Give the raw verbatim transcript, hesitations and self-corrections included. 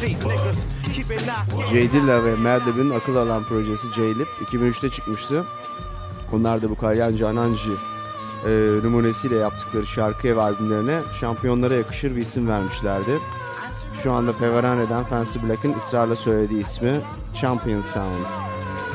J Dilla ve Madlib'in akıl alan projesi J-Lib iki bin üçte çıkmıştı. Onlar da bu Kalyanji Ananji e, numunesiyle yaptıkları şarkıya ve albümlerine şampiyonlara yakışır bir isim vermişlerdi. Şu anda Peverane'den Fancy Black'ın ısrarla söylediği ismi Champion Sound.